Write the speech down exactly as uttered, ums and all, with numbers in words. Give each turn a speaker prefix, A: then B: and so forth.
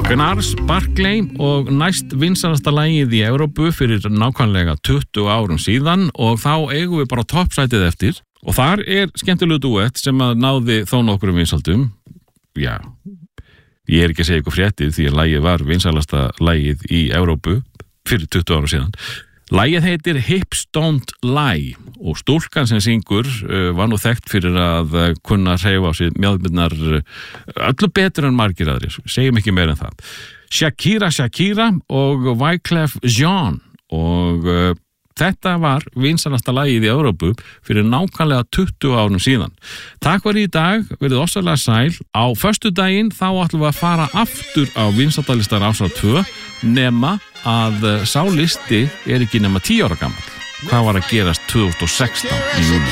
A: Gnars Barkley og næst vinsalasta lagið í Evrópu fyrir nákvæmlega tuttugu árum síðan og þá eigum við bara toppsætið eftir og þar er skemmtilegu duett sem að náði þó nokkrum vinsaldum. Já, ég er ekki að segja ykkur fréttir því að lagið var vinsalasta lagið í Evrópu fyrir tuttugu árum síðan. Lagið heitir Hips Don't Lie og stúlkan sem syngur uh, var nú þekkt fyrir að uh, kunna hreyfa á sig mjöðmynnar uh, öllu betur en margir aðrir, segjum ekki meira en það. Shakira Shakira og Wyclef Jean og uh, þetta var vinsalasta lagið í Evrópu fyrir nákvæmlega tuttugu árum síðan. Takk fyrir í dag, verið ofsalega sæl. Á föstudaginn þá ætlum við að fara aftur á vinsaldalistar ásar tvö nema að sá listi er ekki nema tíu ára gamall. Hvað var að gerast tvö þúsund og sextán í júní?